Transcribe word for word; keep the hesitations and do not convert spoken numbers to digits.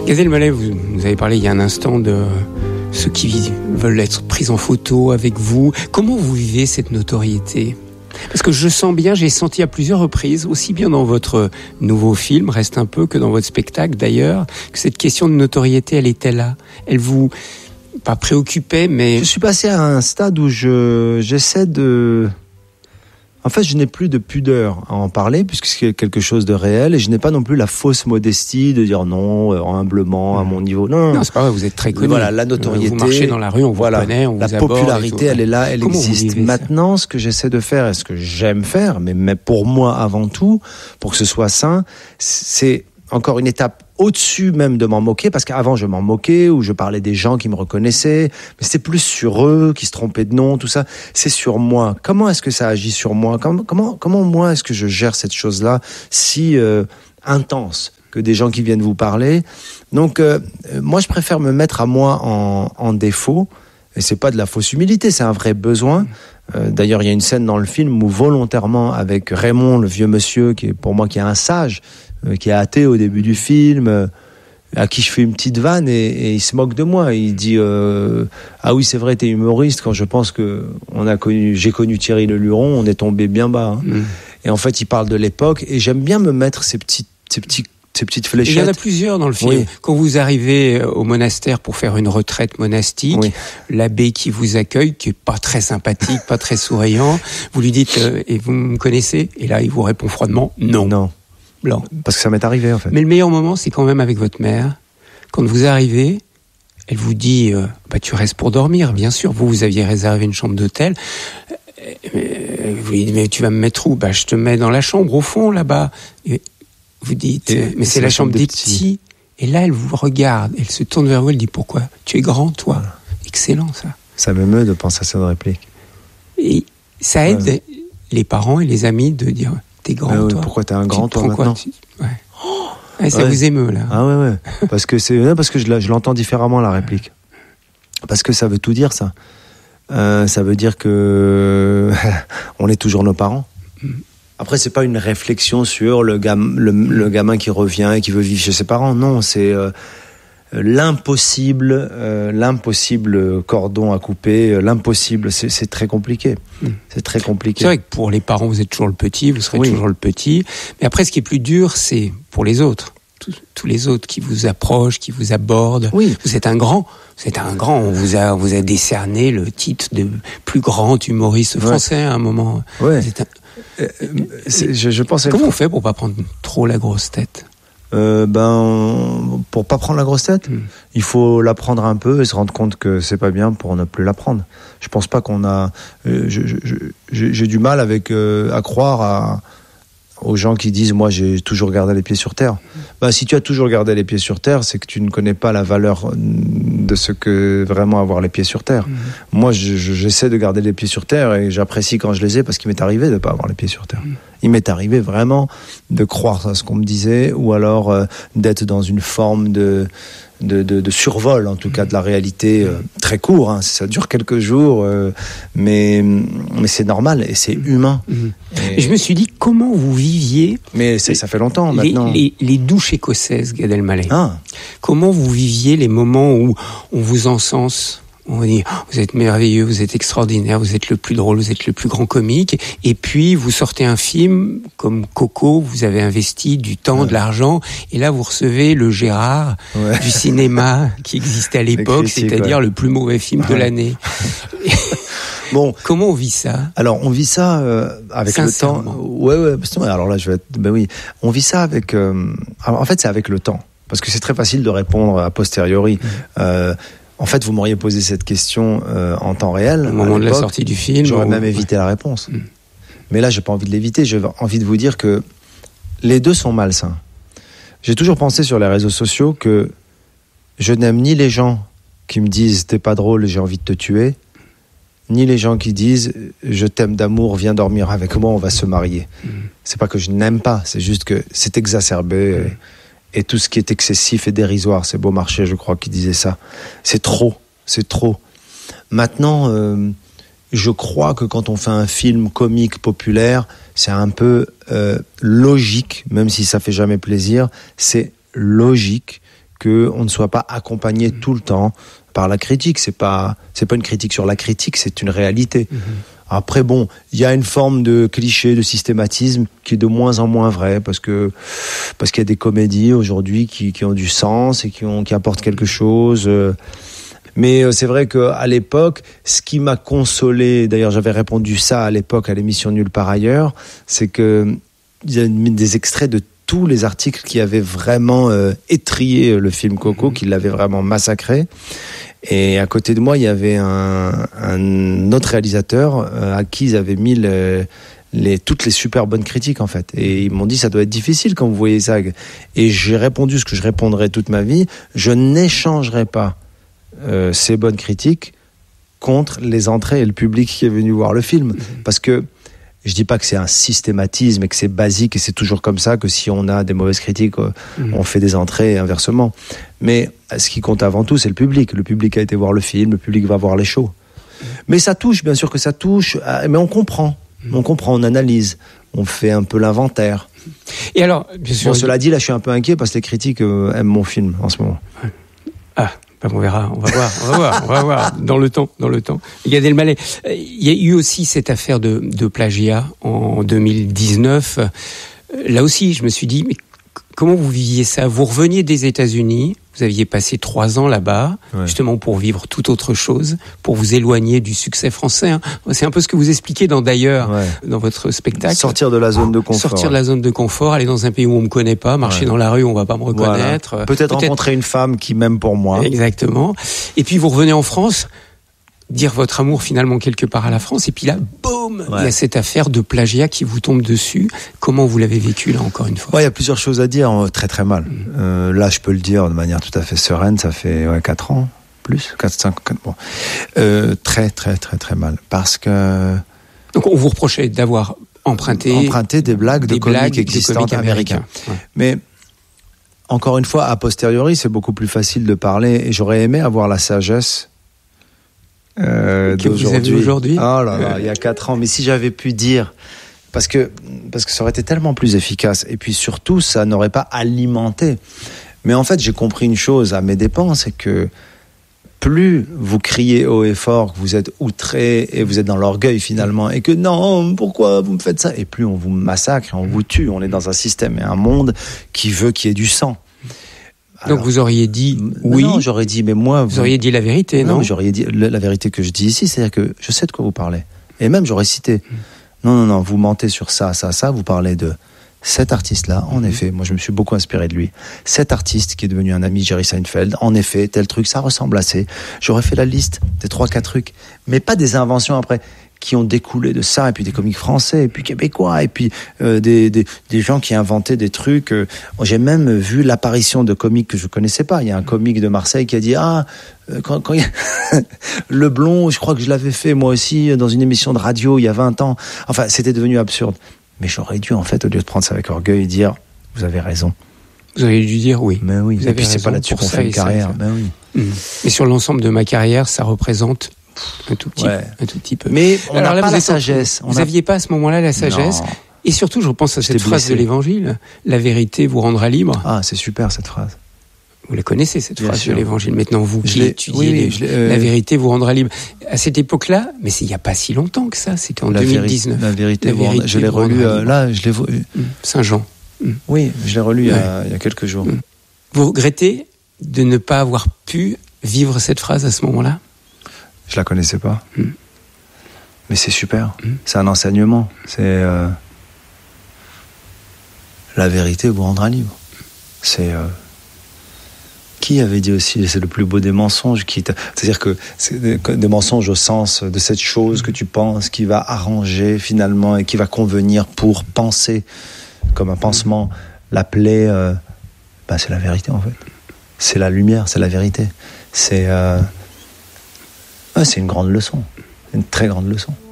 Gad Elmaleh, vous, vous avez parlé il y a un instant de ceux qui veulent être pris en photo avec vous. Comment vous vivez cette notoriété ? Parce que je sens bien, j'ai senti à plusieurs reprises, aussi bien dans votre nouveau film, Reste un peu, que dans votre spectacle d'ailleurs, que cette question de notoriété, elle était là. Elle vous, pas préoccupait, mais... Je suis passé à un stade où je, j'essaie de... En fait, je n'ai plus de pudeur à en parler, puisque c'est quelque chose de réel, et je n'ai pas non plus la fausse modestie de dire non, euh, humblement, à mon niveau. Non, non, c'est pas vrai, vous êtes très connu. Voilà, la notoriété. Vous marchez dans la rue, on vous voilà, connaît, on la vous aborde. La popularité, elle est là, elle Comment existe. Maintenant, ce que j'essaie de faire, et ce que j'aime faire, mais, mais pour moi avant tout, pour que ce soit sain, c'est encore une étape au-dessus même de m'en moquer, parce qu'avant je m'en moquais, ou je parlais des gens qui me reconnaissaient, mais c'était plus sur eux, qui se trompaient de nom, tout ça. C'est sur moi. Comment est-ce que ça agit sur moi ? Comment, comment, comment moi est-ce que je gère cette chose-là si euh, intense que des gens qui viennent vous parler ? Donc, euh, moi, je préfère me mettre à moi en, en défaut, et c'est pas de la fausse humilité, c'est un vrai besoin. Euh, d'ailleurs, il y a une scène dans le film où volontairement, avec Raymond, le vieux monsieur, qui est pour moi qui est un sage, euh, qui est athée au début du film, euh, à qui je fais une petite vanne, et, et il se moque de moi. Il dit euh, ah oui, c'est vrai, t'es humoriste. Quand je pense que on a connu, j'ai connu Thierry Le Luron, on est tombé bien bas. Hein. Mmh. Et en fait, il parle de l'époque, et j'aime bien me mettre ces petits, ces petits ces petites fléchettes. Il y en a plusieurs dans le film. Oui. Quand vous arrivez au monastère pour faire une retraite monastique, oui. l'abbé qui vous accueille, qui est pas très sympathique, pas très souriant, vous lui dites euh, et vous me connaissez ? Et là, il vous répond froidement non. Non. Blanc. Parce que ça m'est arrivé en fait. Mais le meilleur moment, c'est quand même avec votre mère. Quand vous arrivez, elle vous dit euh, bah tu restes pour dormir, bien sûr. Vous, vous aviez réservé une chambre d'hôtel. Euh, vous lui dites mais tu vas me mettre où ? Bah je te mets dans la chambre au fond là-bas. Et, vous dites, et, mais c'est, c'est la chambre des petits. petits. Et là, elle vous regarde, elle se tourne vers vous, elle dit, pourquoi ? Tu es grand, toi. Voilà. Excellent, ça. Ça m'émeut de penser à cette réplique. Et ça aide ouais. les parents et les amis de dire, t'es grand, ah ouais, toi. Pourquoi t'es un grand, tu, toi, maintenant tu... Ouais. Oh ouais, ça ouais. vous émeut, là. Ah ouais, ouais. parce que, c'est... Ouais, parce que je, je l'entends différemment, la réplique. Parce que ça veut tout dire, ça. Euh, ça veut dire que on est toujours nos parents. Mm. Après, c'est pas une réflexion sur le, gam- le, le gamin qui revient et qui veut vivre chez ses parents. Non, c'est euh, l'impossible, euh, l'impossible cordon à couper, euh, l'impossible. C'est, c'est très compliqué. Mmh. C'est très compliqué. C'est vrai que pour les parents, vous êtes toujours le petit, vous serez oui. toujours le petit. Mais après, ce qui est plus dur, c'est pour les autres. Tous, tous les autres qui vous approchent, qui vous abordent. Oui. Vous êtes un grand. Vous êtes un grand. On vous a, on vous a décerné le titre de plus grand humoriste français ouais. à un moment. Ouais. Vous êtes un... C'est, je, je pense Comment on fait pour pas prendre trop la grosse tête ? euh, Ben, pour pas prendre la grosse tête, mmh. il faut la prendre un peu et se rendre compte que c'est pas bien pour ne plus la prendre. Je pense pas qu'on a. Euh, je, je, je, j'ai, j'ai du mal avec euh, à croire à, aux gens qui disent moi j'ai toujours gardé les pieds sur terre. Mmh. Ben, si tu as toujours gardé les pieds sur terre, c'est que tu ne connais pas la valeur de ce que vraiment avoir les pieds sur terre. Mmh. Moi, je, je, j'essaie de garder les pieds sur terre et j'apprécie quand je les ai parce qu'il m'est arrivé de ne pas avoir les pieds sur terre. Mmh. Il m'est arrivé vraiment de croire à ce qu'on me disait ou alors euh, d'être dans une forme de, de, de, de survol, en tout mmh. cas, de la réalité euh, très court. Hein, ça dure quelques jours, euh, mais, mais c'est normal et c'est humain. Mmh. Et... Je me suis dit, comment vous viviez... Mais c'est, ça fait longtemps maintenant. Les, les, les douches écossaises, Gad Elmaleh. Ah. Comment vous viviez les moments où on vous encense ? On vous dit, oh, vous êtes merveilleux, vous êtes extraordinaire, vous êtes le plus drôle, vous êtes le plus grand comique. Et puis, vous sortez un film comme Coco, vous avez investi du temps, ouais. de l'argent. Et là, vous recevez le Gérard ouais. du cinéma qui existait à l'époque, critique, c'est-à-dire ouais. le plus mauvais film ouais. de l'année. Bon, comment on vit ça ? Alors, on vit ça euh, avec le temps. Ouais, ouais. Alors là, je vais être. Ben oui, on vit ça avec. Euh... Alors, en fait, c'est avec le temps, parce que c'est très facile de répondre a posteriori. Mmh. Euh, En fait, vous m'auriez posé cette question euh, en temps réel. Au moment de la sortie du film. J'aurais ou... même évité la réponse. Mm. Mais là, j'ai pas envie de l'éviter. J'ai envie de vous dire que les deux sont malsains. J'ai toujours pensé sur les réseaux sociaux que je n'aime ni les gens qui me disent « t'es pas drôle, j'ai envie de te tuer », ni les gens qui disent « je t'aime d'amour, viens dormir avec moi, on va se marier mm. ». C'est pas que je n'aime pas, c'est juste que c'est exacerbé. Mm. Et tout ce qui est excessif et dérisoire, c'est Beaumarchais, je crois, qui disait ça. C'est trop, c'est trop. Maintenant, euh, je crois que quand on fait un film comique populaire, c'est un peu euh, logique, même si ça fait jamais plaisir, c'est logique que on ne soit pas accompagné tout le temps par la critique. C'est pas, c'est pas une critique sur la critique, c'est une réalité. Mmh. Après, bon, il y a une forme de cliché, de systématisme qui est de moins en moins vrai parce que parce qu'il y a des comédies aujourd'hui qui, qui ont du sens et qui ont qui apportent quelque chose. Mais c'est vrai qu'à l'époque, ce qui m'a consolé, d'ailleurs, j'avais répondu ça à l'époque à l'émission Nulle part ailleurs, c'est que il y a des extraits de tous les articles qui avaient vraiment euh, étrillé le film Coco, qui l'avaient vraiment massacré. Et à côté de moi, il y avait un, un autre réalisateur euh, à qui ils avaient mis le, les, toutes les super bonnes critiques, en fait. Et ils m'ont dit, ça doit être difficile quand vous voyez ça. Et j'ai répondu ce que je répondrai toute ma vie. Je n'échangerai pas euh, ces bonnes critiques contre les entrées et le public qui est venu voir le film. Parce que je dis pas que c'est un systématisme et que c'est basique et c'est toujours comme ça, que si on a des mauvaises critiques, mmh. on fait des entrées et inversement. Mais ce qui compte avant tout, c'est le public. Le public a été voir le film, le public va voir les shows. Mmh. Mais ça touche, bien sûr que ça touche, mais on comprend. Mmh. On comprend, on analyse, on fait un peu l'inventaire. Et alors, bien sûr. Bon, cela dit, là, je suis un peu inquiet parce que les critiques euh, aiment mon film en ce moment. Ah. Ben on verra, on va voir, on va voir, on va voir, dans le temps, dans le temps. Gad Elmaleh, il y a eu aussi cette affaire de, de plagiat en deux mille dix-neuf. Là aussi, je me suis dit, mais comment vous viviez ça ? Vous reveniez des États-Unis, vous aviez passé trois ans là-bas, ouais. justement pour vivre toute autre chose, pour vous éloigner du succès français. Hein. C'est un peu ce que vous expliquez dans D'ailleurs, ouais. dans votre spectacle. Sortir de la zone de confort. Sortir de la zone de confort, aller dans un pays où on me connaît pas, marcher ouais. dans la rue où on va pas me reconnaître. Voilà. Peut-être, Peut-être rencontrer une femme qui m'aime pour moi. Exactement. Et puis vous revenez en France, dire votre amour finalement quelque part à la France, et puis là, boum, ouais. il y a cette affaire de plagiat qui vous tombe dessus. Comment vous l'avez vécu là, encore une fois ? Ouais, il y a plusieurs choses à dire, très très mal. Mmh. Euh, là, je peux le dire de manière tout à fait sereine, ça fait ouais, quatre ans, plus, quatre, cinq, quatre, bon. Euh, très très très très mal, parce que... Donc on vous reprochait d'avoir emprunté... Emprunté des blagues de des comiques blagues existantes américains. américains. Ouais. Mais... Encore une fois, a posteriori, c'est beaucoup plus facile de parler, et j'aurais aimé avoir la sagesse Euh, que vous avez aujourd'hui. Oh là là, euh... il y a quatre ans. Mais si j'avais pu dire, parce que parce que ça aurait été tellement plus efficace. Et puis surtout, ça n'aurait pas alimenté. Mais en fait, j'ai compris une chose à mes dépens, c'est que plus vous criez haut et fort que vous êtes outré et vous êtes dans l'orgueil finalement, et que non, pourquoi vous me faites ça ? Et plus on vous massacre, on vous tue. On est dans un système et un monde qui veut qu'il y ait du sang. Alors, donc vous auriez dit oui. Non, j'aurais dit, mais moi... Vous, vous auriez dit la vérité, non ? Non, j'aurais dit la, la vérité que je dis ici, c'est-à-dire que je sais de quoi vous parlez. Et même, j'aurais cité. Mmh. Non, non, non, vous mentez sur ça, ça, ça. Vous parlez de cet artiste-là, en mmh. effet. Moi, je me suis beaucoup inspiré de lui. Cet artiste qui est devenu un ami de Jerry Seinfeld, en effet, tel truc, ça ressemble assez. J'aurais fait la liste des trois, quatre trucs. Mais pas des inventions après, qui ont découlé de ça, et puis des comiques français, et puis québécois, et puis euh, des, des, des gens qui inventaient des trucs. Euh, j'ai même vu l'apparition de comiques que je connaissais pas. Il y a un comique de Marseille qui a dit « Ah, euh, quand, quand il y a le blond, je crois que je l'avais fait moi aussi dans une émission de radio il y a vingt ans. » Enfin, c'était devenu absurde. Mais j'aurais dû, en fait, au lieu de prendre ça avec orgueil, dire « Vous avez raison. » Vous auriez dû dire oui. Mais oui, vous et puis c'est pas là-dessus qu'on fait une carrière. Mais oui. Mmh. Et sur l'ensemble de ma carrière, ça représente... Un tout petit, ouais. un tout petit peu. Mais on n'a pas la sagesse. Vous n'aviez pas à ce moment-là la sagesse. Non. Et surtout, je repense à cette phrase blessé. de l'Évangile. La vérité vous rendra libre. Ah, c'est super cette phrase. Vous la connaissez cette Bien phrase sûr. de l'Évangile. Maintenant, vous qui étudiez oui, les, je euh... la vérité vous rendra libre. À cette époque-là, mais c'est il n'y a pas si longtemps que ça. C'était en la deux mille dix-neuf. La vérité, la vérité je l'ai relu euh, là. Je l'ai. Mmh. Saint Jean. Mmh. Oui, je l'ai relu ouais. il, y a, il y a quelques jours. Mmh. Vous regrettez de ne pas avoir pu vivre cette phrase à ce moment-là ? Je la connaissais pas. Mmh. Mais c'est super. Mmh. C'est un enseignement. C'est euh... la vérité vous rendra libre. C'est euh... qui avait dit aussi c'est le plus beau des mensonges qui t... c'est-à-dire que c'est des, des mensonges au sens de cette chose mmh. que tu penses qui va arranger finalement et qui va convenir pour penser comme un pansement. Mmh. La plaie, euh... bah, c'est la vérité en fait. C'est la lumière, c'est la vérité. C'est euh... Ah, c'est une grande leçon, une très grande leçon.